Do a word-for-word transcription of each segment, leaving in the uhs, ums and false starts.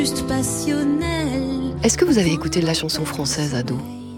Juste passionnel. Est-ce que vous avez écouté de la chanson française ado ?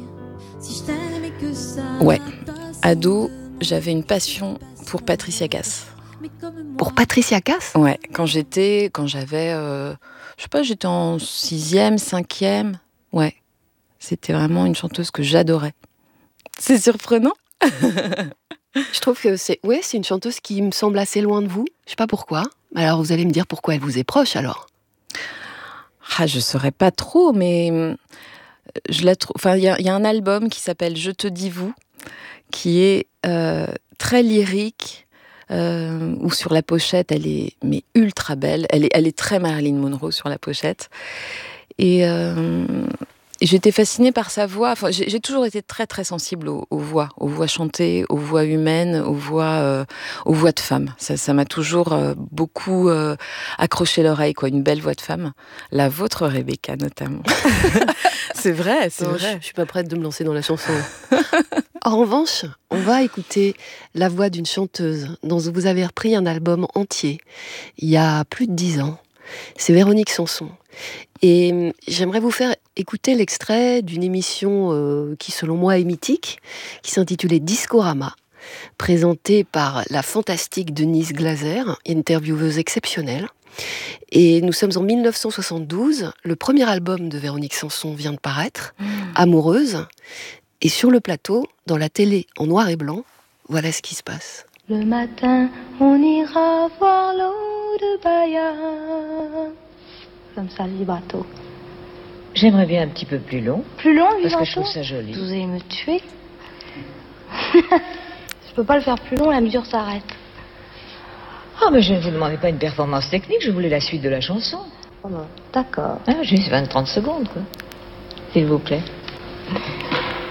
Ouais, ado, j'avais une passion pour Patricia Cass. Pour Patricia Cass ? Ouais, quand j'étais, quand j'avais, euh, je sais pas, j'étais en sixième, cinquième. Ouais, c'était vraiment une chanteuse que j'adorais. C'est surprenant. Je trouve que c'est, ouais, c'est une chanteuse qui me semble assez loin de vous. Je sais pas pourquoi. Alors vous allez me dire pourquoi elle vous est proche alors. Ah, je saurais pas trop, mais je la trouve. Enfin, il y, y a un album qui s'appelle Je te dis vous, qui est euh, très lyrique. Euh, où sur la pochette, elle est mais ultra belle. Elle est, elle est très Marilyn Monroe sur la pochette. Et, euh, et j'étais fascinée par sa voix. Enfin, j'ai, j'ai toujours été très très sensible aux, aux voix, aux voix chantées, aux voix humaines, aux voix, euh, aux voix de femmes. Ça, ça m'a toujours euh, beaucoup euh, accroché l'oreille, quoi. Une belle voix de femme. La vôtre, Rebecca, notamment. C'est vrai, c'est non, vrai. Je, je suis pas prête de me lancer dans la chanson. En revanche, on va écouter la voix d'une chanteuse dont vous avez repris un album entier il y a plus de dix ans. C'est Véronique Sanson. Et j'aimerais vous faire écouter l'extrait d'une émission euh, qui, selon moi, est mythique, qui s'intitulait Discorama, présentée par la fantastique Denise Glaser, intervieweuse exceptionnelle. Et nous sommes en dix-neuf cent soixante-douze, le premier album de Véronique Sanson vient de paraître, mmh. Amoureuse. Et sur le plateau, dans la télé en noir et blanc, voilà ce qui se passe. Le matin, on ira voir l'eau de Bahia. Comme ça, le vibrato. J'aimerais bien un petit peu plus long. Plus long, le vibrato ? Parce que je trouve ça joli. Vous allez me tuer. Je peux pas le faire plus long, la mesure s'arrête. Ah, mais je ne vous demandais pas une performance technique, je voulais la suite de la chanson. Oh ben, d'accord. Ah, juste vingt à trente secondes, quoi. S'il vous plaît.